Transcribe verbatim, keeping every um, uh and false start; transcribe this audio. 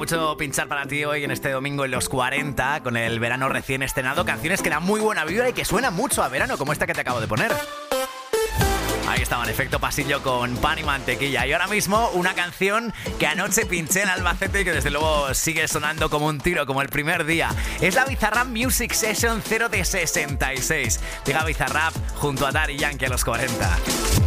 mucho pinchar para ti hoy en este domingo en los cuarenta, con el verano recién estrenado, canciones que dan muy buena vibra y que suenan mucho a verano, como esta que te acabo de poner. Ahí estaba en efecto pasillo con Pan y Mantequilla. Y ahora mismo una canción que anoche pinché en Albacete y que desde luego sigue sonando como un tiro, como el primer día. Es la Bizarrap Music Session cero de sesenta y seis. Llega Bizarrap junto a Daddy Yankee a los cuarenta.